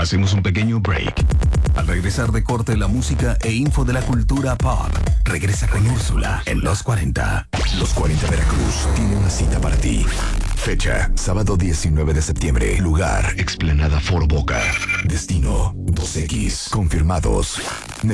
Hacemos un pequeño break. Al regresar de corte, la música e info de la cultura pop. Regresa con Úrsula en Los 40. Los 40 Veracruz tiene una cita para ti. Fecha, sábado 19 de septiembre. Lugar, Explanada Foro Boca. Destino, 2X. Confirmados.